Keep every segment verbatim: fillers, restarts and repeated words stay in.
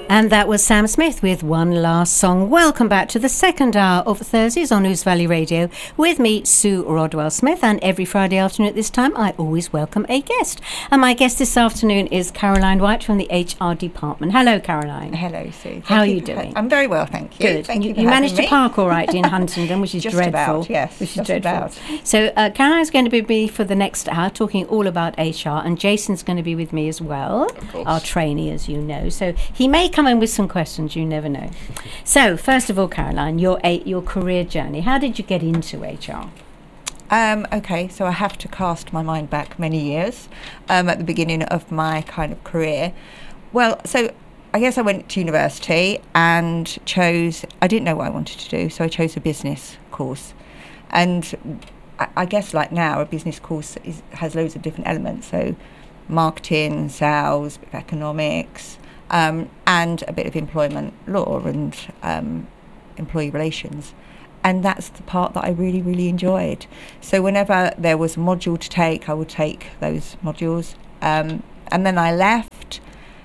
And that was Sam Smith with One Last Song. Welcome back to the second hour of Thursdays on Ouse Valley Radio with me, Sue Rodwell Smith. And every Friday afternoon at this time, I always welcome a guest. And my guest this afternoon is Caroline White from the H R department. Hello, Caroline. Hello, Sue. Thank How are you you for- doing? I'm very well, thank you. Good. Thank you you, for you having managed me. to park all right in Huntingdon, which is Just dreadful. about, yes, Which is just dreadful. about. So uh, Caroline's going to be with me for the next hour, talking all about H R, and Jason's going to be with me as well, course. our trainee, as you know. So he may come in with some questions. You never know. So first of all, Caroline, your a- your career journey. How did you get into H R? Um, okay, so I have to cast my mind back many years um, at the beginning of my kind of career. Well, so I guess I went to university and chose, I didn't know what I wanted to do, so I chose a business course. And I, I guess like now, a business course is, has loads of different elements. So marketing, sales, bit of economics, um, and a bit of employment law and um, employee relations. And that's the part that I really, really enjoyed. So whenever there was a module to take, I would take those modules. Um, and then I left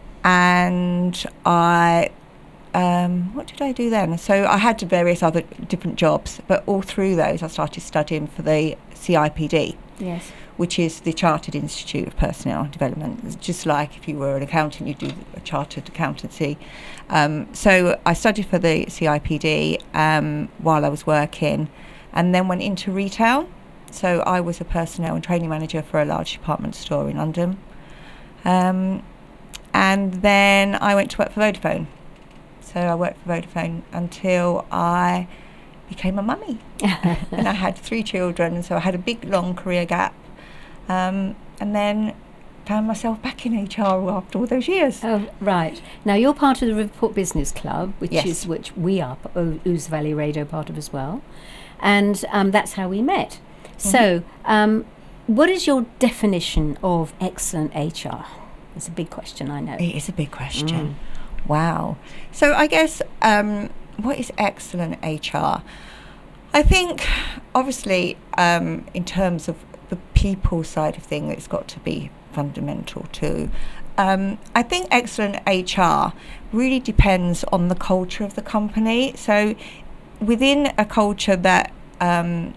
and I, um, what did I do then? So I had various other different jobs, but all through those I started studying for the C I P D. Yes. Which is the Chartered Institute of Personnel Development. It's just like if you were an accountant, you do a chartered accountancy. Um, so I studied for the C I P D um, while I was working, and then went into retail. So I was a personnel and training manager for a large department store in London. Um, and then I went to work for Vodafone. So I worked for Vodafone until I became a mummy. And I had three children, so I had a big, long career gap. Um, and then found myself back in H R after all those years. Oh, right. Now you're part of the Riverport Business Club, which Yes. is which we are o- Ouse Valley Radio part of as well, and um, that's how we met. Mm-hmm. So, um, what is your definition of excellent H R? It's a big question, I know. It is a big question. Wow. So I guess um, what is excellent H R? I think, obviously, um, in terms of the people side of things, it's got to be fundamental too. Um, I think excellent H R really depends on the culture of the company. So within a culture that um,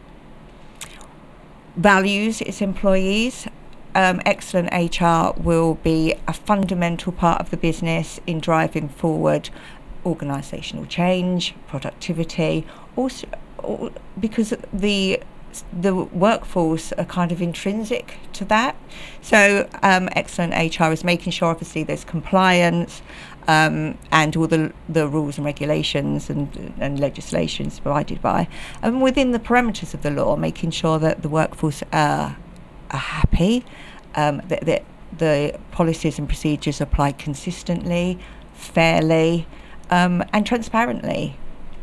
values its employees, um, excellent H R will be a fundamental part of the business in driving forward organisational change, productivity, also al- because the the workforce are kind of intrinsic to that. So um, excellent H R is making sure obviously there's compliance um, and all the the rules and regulations and, and legislations provided by, and within the parameters of the law, making sure that the workforce are, are happy, um, that, that the policies and procedures are applied consistently, fairly, um, and transparently.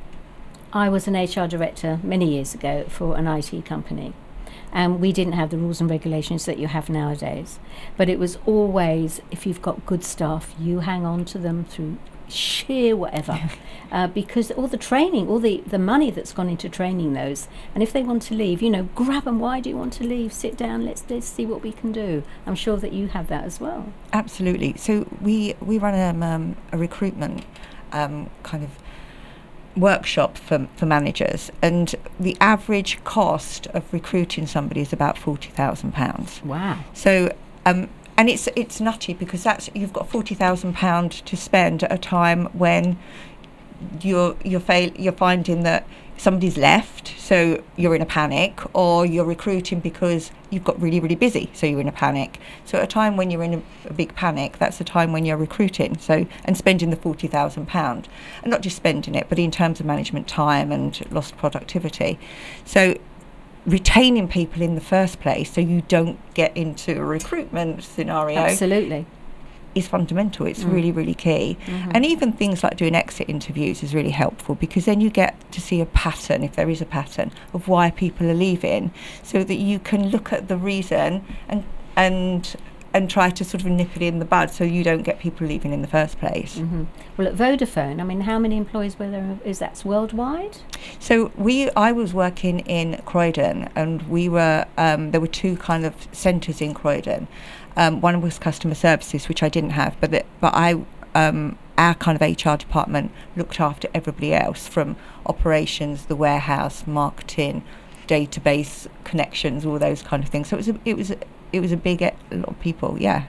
I was an H R director many years ago for an I T company, and we didn't have the rules and regulations that you have nowadays. But it was always, if you've got good staff, you hang on to them through sheer whatever, uh, because all the training, all the, the money that's gone into training those, and if they want to leave, you know, grab them. Why do you want to leave? Sit down. Let's let's see what we can do. I'm sure that you have that as well. Absolutely. So we we run um, um, a recruitment um, kind of workshop for, for managers, and the average cost of recruiting somebody is about forty thousand pounds. Wow. So um, and it's it's nutty because that's you've got forty thousand pounds to spend at a time when you're you're fail, you're finding that somebody's left, so you're in a panic, or you're recruiting because you've got really, really busy, so you're in a panic. So at a time when you're in a, a big panic, that's the time when you're recruiting, so and spending the forty thousand pounds. And not just spending it, but in terms of management time and lost productivity. So retaining people in the first place so you don't get into a recruitment scenario Absolutely. is fundamental. It's Mm. really, really key. Mhm. And even things like doing exit interviews is really helpful, because then you get to see a pattern, if there is a pattern, of why people are leaving, so that you can look at the reason and and and try to sort of nip it in the bud so you don't get people leaving in the first place. hmm Well, at Vodafone, I mean, how many employees were there? Is that worldwide? So we, I was working in Croydon, and we were um, there were two kind of centres in Croydon. Um, one was customer services, which I didn't have, but the, but I um, our kind of H R department looked after everybody else, from operations, the warehouse, marketing, database connections, all those kind of things. So it was a, it was a, it was a big a lot of people, yeah.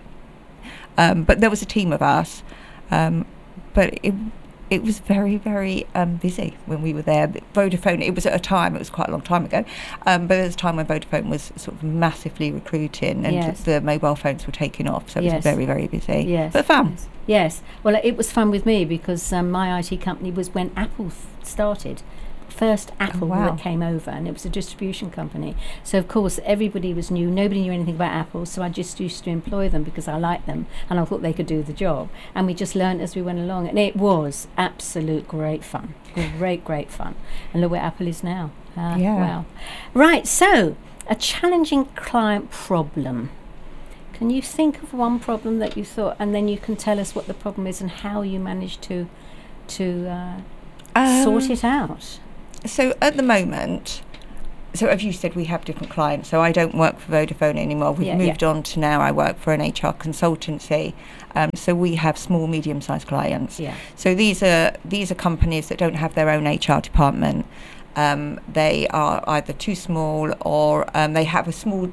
Um, but there was a team of us, um, but it it was very very um, busy when we were there. Vodafone, it was at a time, it was quite a long time ago, um, but it was a time when Vodafone was sort of massively recruiting, and Yes. the mobile phones were taking off, so it Yes. was very very busy. Yes. But fun. Yes. Yes. Well, it was fun with me because um, my I T company was when Apple f- started. First Apple wow. that came over, and it was a distribution company. So of course everybody was new. Nobody knew anything about Apple, so I just used to employ them because I liked them and I thought they could do the job. And we just learned as we went along, and it was absolute great fun. Great, great fun. And look where Apple is now. Uh, Yeah. Wow. Right. So a challenging client problem. Can you think of one problem that you thought, and then you can tell us what the problem is and how you managed to to uh, Um, sort it out? So at the moment, so as you said, we have different clients. So I don't work for Vodafone anymore. We've Yeah, moved yeah. on to now I work for an H R consultancy. Um, so we have small, medium-sized clients. Yeah. So these are these are companies that don't have their own H R department. Um, they are either too small, or um, they have a small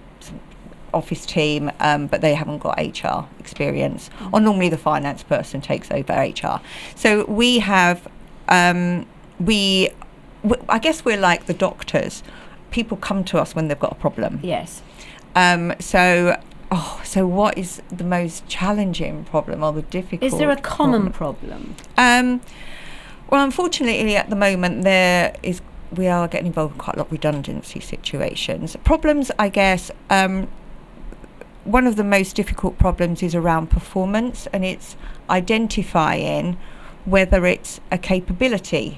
office team, um, but they haven't got H R experience. Mm. Or normally the finance person takes over H R. So we have um, we. w- I guess we're like the doctors. People come to us when they've got a problem. Yes. Um, so, oh, so what is the most challenging problem or the difficult? Is there a common problem? problem? Um, well, unfortunately, at the moment, there is. We are getting involved in quite a lot of redundancy situations. Problems, I guess. Um, one of the most difficult problems is around performance, and it's identifying whether it's a capability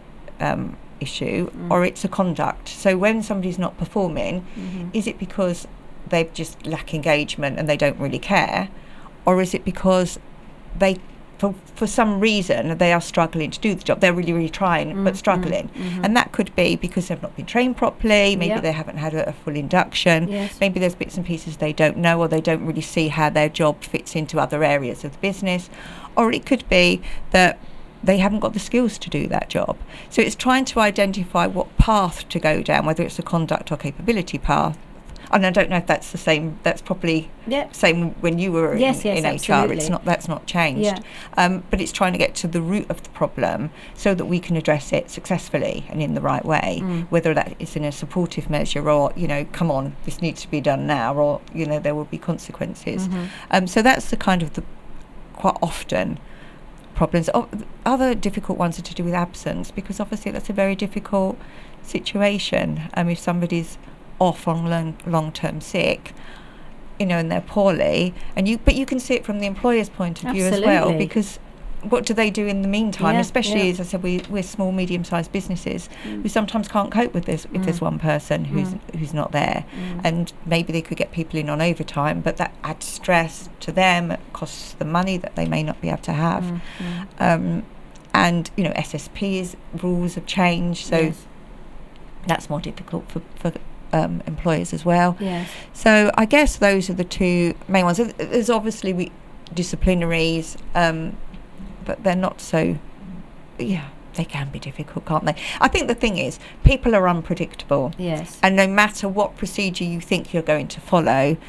um, issue Mm. or it's a conduct. So when somebody's not performing, Mhm. is it because they just lack engagement and they don't really care, or is it because they, for, for some reason, they are struggling to do the job? They're really, really trying, Mm, but mm, struggling. mhm. And that could be because they've not been trained properly, maybe Yep. they haven't had a, a full induction, Yes. maybe there's bits and pieces they don't know, or they don't really see how their job fits into other areas of the business, or it could be that they haven't got the skills to do that job. So it's trying to identify what path to go down, whether it's a conduct or capability path. And I don't know if that's the same, that's probably Yep. same when you were Yes, in, yes, in H R. absolutely. It's not, that's not changed. Yeah. Um, but it's trying to get to the root of the problem so that we can address it successfully and in the right way, Mm. whether that is in a supportive measure or, you know, come on, this needs to be done now, or, you know, there will be consequences. Mhm. Um, so that's the kind of the, quite often, problems. O- other difficult ones are to do with absence, because obviously that's a very difficult situation. Um, if somebody's off on long, long-term sick, you know, and they're poorly, and you, but you can see it from the employer's point of view as well, Absolutely. because what do they do in the meantime? Yeah, Especially, yeah. as I said, we, we're small, medium-sized businesses Mm. who sometimes can't cope with this if there's Mm. one person who's Mm. who's not there. Mm. And maybe they could get people in on overtime, but that adds stress to them, it costs them money that they may not be able to have. Mm, mm. Um, and, you know, S S Ps rules have changed, so Yes. that's more difficult for, for um, employers as well. Yes. So I guess those are the two main ones. There- There's obviously we, disciplinaries, um, but they're not so, yeah, they can be difficult, can't they? I think the thing is, people are unpredictable. Yes. And no matter what procedure you think you're going to follow,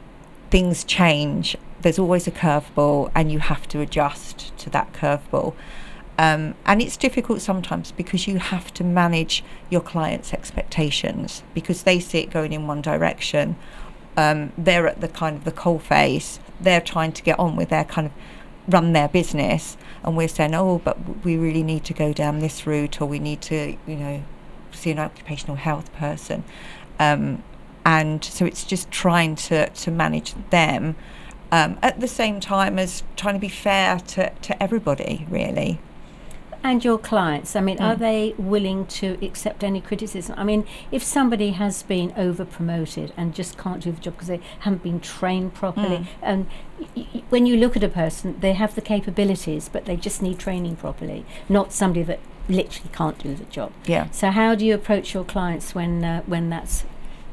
things change. There's always a curveball, and you have to adjust to that curveball. Um, and it's difficult sometimes because you have to manage your clients' expectations, because they see it going in one direction. Um, they're at the kind of the coalface. They're trying to get on with their kind of run their business, and we're saying, oh, but w- we really need to go down this route, or we need to, you know, see an occupational health person. Um, and so it's just trying to, to manage them um, at the same time as trying to be fair to, to everybody, really. And your clients, I mean, are Mm. they willing to accept any criticism? I mean, if somebody has been over promoted and just can't do the job because they haven't been trained properly, Mm. and y- y- when you look at a person, they have the capabilities, but they just need training properly, not somebody that literally can't do the job. Yeah. So how do you approach your clients when uh, when that's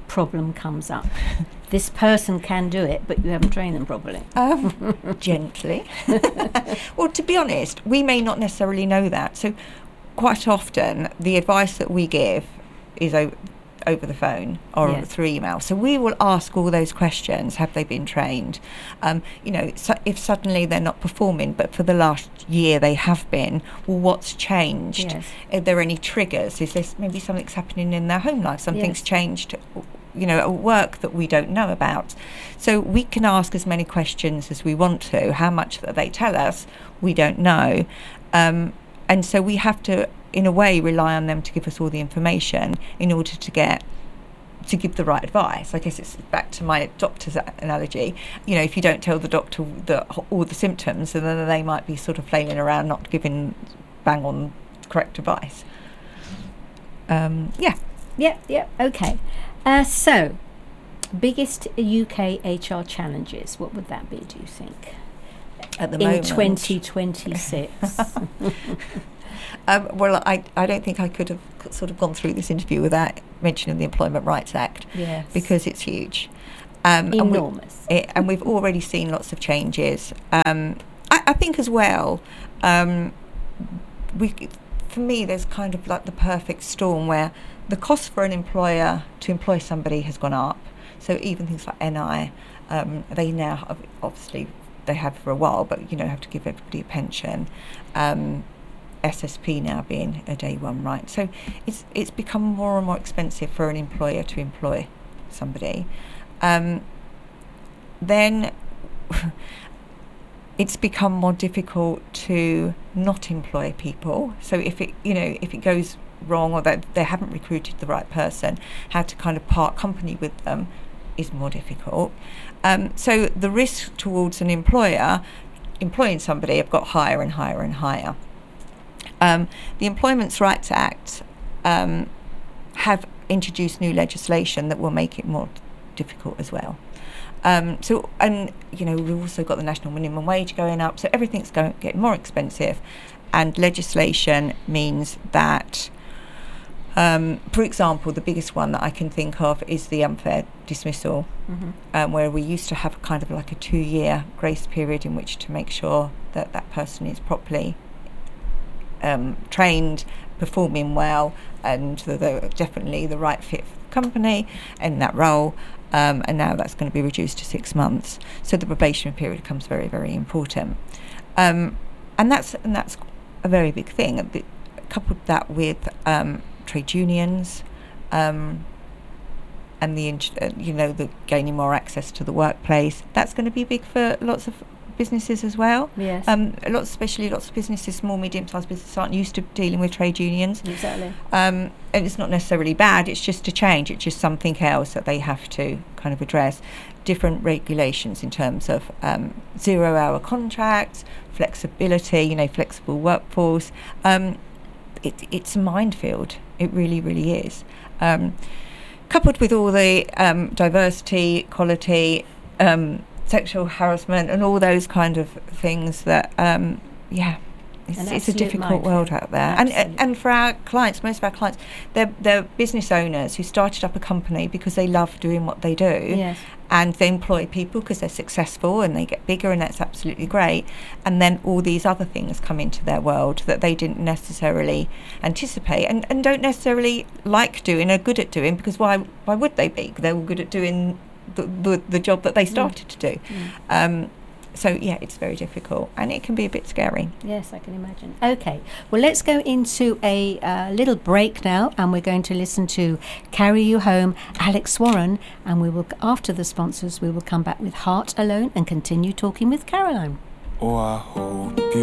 problem comes up? This person can do it, but you haven't trained them properly. Um, gently. Well, to be honest, we may not necessarily know that. So quite often the advice that we give is over, over the phone or Yes. through email. So we will ask all those questions. Have they been trained? Um, you know, so if suddenly they're not performing, but for the last year they have been, well, what's changed? Yes. Are there any triggers? Is this maybe something's happening in their home life? Something's Yes. changed, you know, at work that we don't know about. So we can ask as many questions as we want to. How much that they tell us, we don't know. Um, and so we have to, in a way, rely on them to give us all the information in order to get to give the right advice. I guess it's back to my doctor's analogy. You know, if you don't tell the doctor the, all the symptoms, then they might be sort of flailing around, not giving bang on correct advice. Um, yeah. Yep, yep, okay. Uh, so, biggest U K H R challenges, what would that be, do you think? At the in moment. twenty twenty-six. Um, well, I, I don't think I could have sort of gone through this interview without mentioning the Employment Rights Act, Yes. because it's huge. Um, and we- Enormous. it, and we've already seen lots of changes. Um, I, I think as well, um, we, for me, there's kind of like the perfect storm where the cost for an employer to employ somebody has gone up. So even things like N I, um, they now have, obviously they have for a while, but you know have to give everybody a pension. Um, S S P now being a day one right. So it's it's become more and more expensive for an employer to employ somebody. Um, then it's become more difficult to not employ people. So if it you know if it goes wrong or that they haven't recruited the right person, how to kind of part company with them is more difficult. Um, so the risk towards an employer employing somebody have got higher and higher and higher. Um, the Employment Rights Act um, have introduced new legislation that will make it more difficult as well. Um, so, and you know, we've also got the national minimum wage going up, so everything's going getting more expensive, and legislation means that, um, for example, the biggest one that I can think of is the unfair dismissal, Mm-hmm. um, where we used to have kind of like a two-year grace period in which to make sure that that person is properly Um, trained, performing well, and that they're definitely the right fit for the company in that role. Um, and now that's going to be reduced to six months. So the probation period becomes very, very important. Um, and that's and that's a very big thing. A bit, coupled that with um, trade unions, um, and the uh, you know the gaining more access to the workplace. That's going to be big for lots of businesses as well. Yes. Um, lots, especially lots of businesses, small, medium-sized businesses, aren't used to dealing with trade unions. Exactly. Um, and it's not necessarily bad. It's just a change. It's just something else that they have to kind of address. Different regulations in terms of um, zero-hour contracts, flexibility. You know, flexible workforce. Um, it, it's a minefield. It really, really is. Um, coupled with all the um, diversity, equality. Um, sexual harassment and all those kind of things that um yeah it's, An it's a absolute difficult minefield. world out there. And Absolutely. and for our clients, most of our clients, they're they're business owners who started up a company because they love doing what they do. Yes. And they employ people because they're successful and they get bigger, and that's absolutely great. And then all these other things come into their world that they didn't necessarily anticipate and, and don't necessarily like doing or good at doing, because why why would they be? They're all good at doing the, the, the job that they started to do. Mm. Um, so yeah, it's very difficult and it can be a bit scary. Yes, I can imagine. Okay, well, let's go into a uh, little break now, and we're going to listen to Carry You Home, Alex Warren, and we will, after the sponsors, we will come back with Heart Alone and continue talking with Caroline. Oh, I hope you